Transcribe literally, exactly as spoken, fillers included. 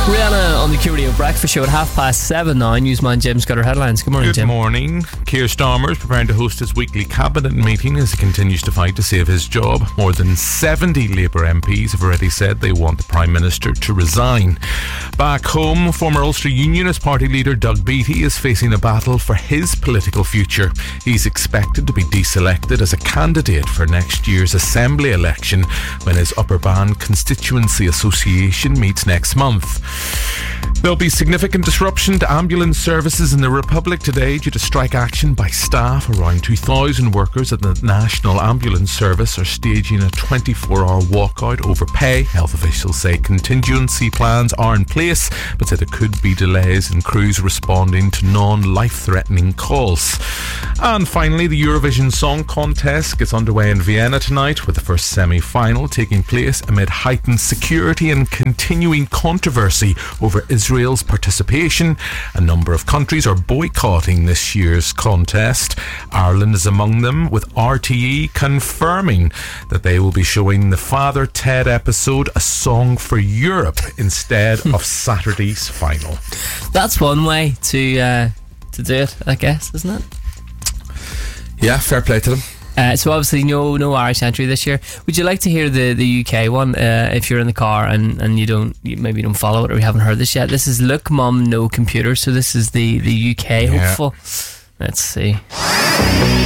Rihanna on the Q Radio Breakfast Show at half past seven now. Newsman Jim's got our headlines. Good morning, Good Jim. Good morning. Keir Starmer is preparing to host his weekly cabinet meeting as he continues to fight to save his job. More than seventy Labour M Ps have already said they want the Prime Minister to resign. Back home, former Ulster Unionist Party leader Doug Beattie is facing a battle for his political future. He's expected to be deselected as a candidate for next year's Assembly election when his Upper Bann Constituency Association meets next month. There'll be significant disruption to ambulance services in the Republic today due to strike action by staff. Around two thousand workers at the National Ambulance Service are staging a twenty-four hour walkout over pay. Health officials say contingency plans are in place, but say there could be delays in crews responding to non-life-threatening calls. And finally, the Eurovision Song Contest gets underway in Vienna tonight, with the first semi-final taking place amid heightened security and continuing controversy over Israel's participation. A number of countries are boycotting this year's contest. Ireland is among them, with R T E confirming that they will be showing the Father Ted episode A Song for Europe instead of Saturday's final. That's one way to uh, to do it, I guess, isn't it? Yeah, fair play to them. Uh, so obviously no no Irish entry this year. Would you like to hear the, the U K one uh, if you're in the car and, and you don't you maybe you don't follow it or you haven't heard this yet? This is Look Mum No Computer. So this is the, the U K yeah. hopeful. Let's see.